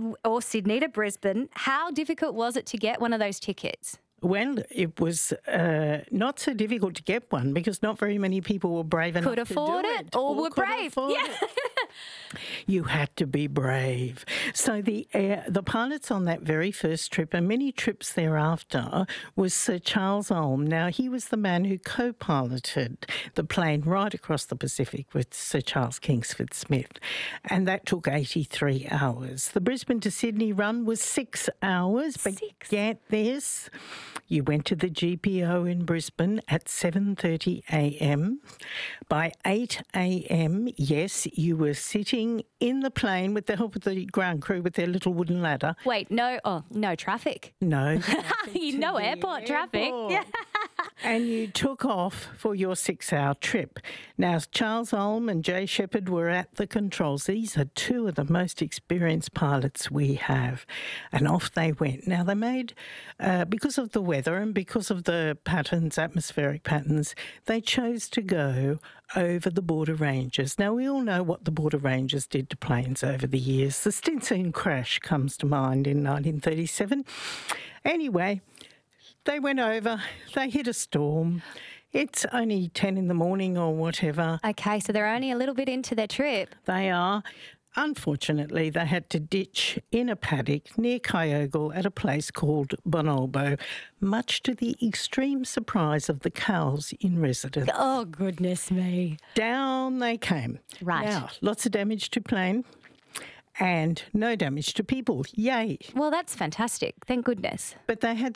or Sydney to Brisbane. How difficult was it to get one of those tickets? Well, it was not so difficult to get one because not very many people were brave enough Could afford to do it or were could brave. afford Yeah. it. You had to be brave. So the pilots on that very first trip and many trips thereafter was Sir Charles Ulm. Now, he was the man who co-piloted the plane right across the Pacific with Sir Charles Kingsford Smith, and that took 83 hours. The Brisbane to Sydney run was 6 hours, but get this, you went to the GPO in Brisbane at 7:30 a.m. By 8 a.m, yes, you were sitting in the plane with the help of the ground crew with their little wooden ladder. Wait, no traffic. No. No airport traffic. Yeah. And you took off for your 6-hour trip. Now, Charles Ulm and Jay Shepherd were at the controls. These are two of the most experienced pilots we have. And off they went. Now, they made, because of the weather and because of the patterns, atmospheric patterns, they chose to go over the border ranges. Now, we all know what the border ranges did to planes over the years. The Stinson crash comes to mind in 1937. Anyway, they went over, they hit a storm. It's only 10 in the morning or whatever. Okay, so they're only a little bit into their trip. They are. Unfortunately, they had to ditch in a paddock near Kyogle at a place called Bonolbo, much to the extreme surprise of the cows in residence. Oh, goodness me. Down they came. Right. Now, lots of damage to plane and no damage to people. Yay. Well, that's fantastic. Thank goodness. But they had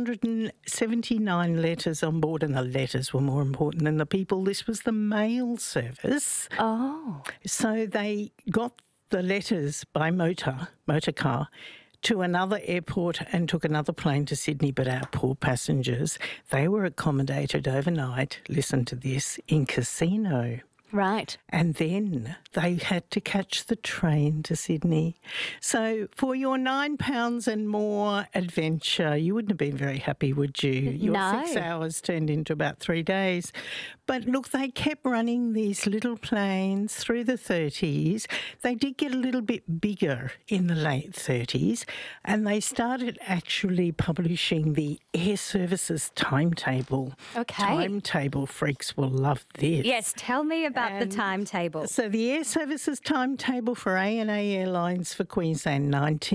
379 letters on board, and the letters were more important than the people. This was the mail service. Oh. So they got the letters by motor car, to another airport and took another plane to Sydney, but our poor passengers, they were accommodated overnight, listen to this, in Casino. Right. And then they had to catch the train to Sydney. So for your £9 and more adventure, you wouldn't have been very happy, would you? Your No. 6 hours turned into about 3 days. But look, they kept running these little planes through the 30s. They did get a little bit bigger in the late 30s, and they started actually publishing the Air Services timetable. Okay. Timetable freaks will love this. Yes, tell me about the timetable. So the Air Services timetable for ANA Airlines for Queensland,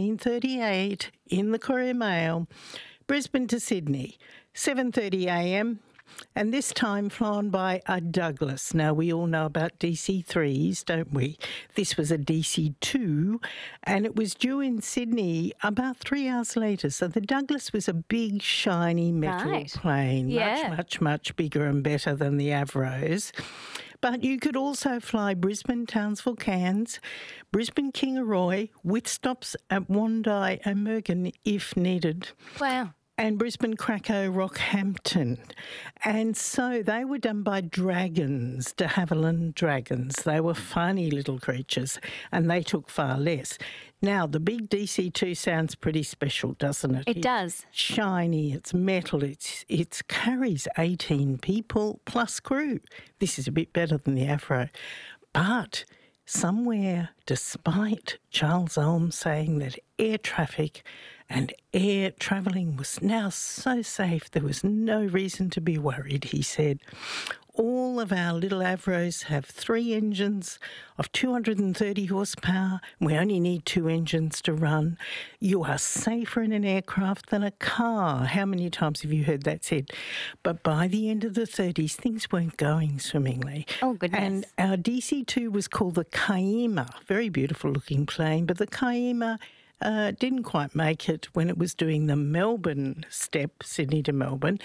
1938, in the Courier Mail, Brisbane to Sydney, 7:30 a.m, and this time flown by a Douglas. Now, we all know about DC-3s, don't we? This was a DC-2, and it was due in Sydney about 3 hours later. So the Douglas was a big, shiny metal plane, much bigger and better than the Avros. But you could also fly Brisbane, Townsville, Cairns, Brisbane, Kingaroy, with stops at Wondai and Mergen if needed. Wow. And Brisbane, Krakow, Rockhampton. And so they were done by Dragons, de Havilland Dragons. They were funny little creatures, and they took far less. Now, the big DC-2 sounds pretty special, doesn't it? It does. It's shiny, it's metal, it carries 18 people plus crew. This is a bit better than the Avro. But somewhere, despite Charles Ulm saying that air traffic and air travelling was now so safe, there was no reason to be worried, he said. All of our little Avros have 3 engines of 230 horsepower. We only need 2 engines to run. You are safer in an aircraft than a car. How many times have you heard that said? But by the end of the 30s, things weren't going swimmingly. Oh, goodness. And our DC-2 was called the Kaima. Very beautiful looking plane, but the Kaima didn't quite make it when it was doing the Melbourne step, Sydney to Melbourne,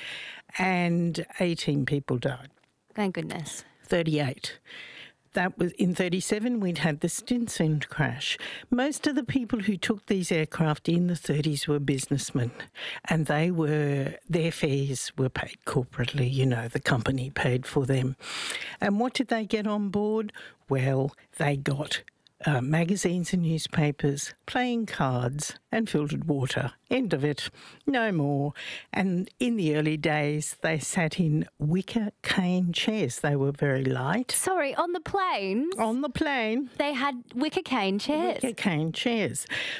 and 18 people died. Thank goodness. 38. That was in 37, we'd had the Stinson crash. Most of the people who took these aircraft in the 30s were businessmen, and their fares were paid corporately, you know, the company paid for them. And what did they get on board? Well, they got magazines and newspapers, playing cards and filtered water. End of it. No more. And in the early days, they sat in wicker cane chairs. They were very light. Sorry, on the planes? On the plane. They had wicker cane chairs. Wicker cane chairs.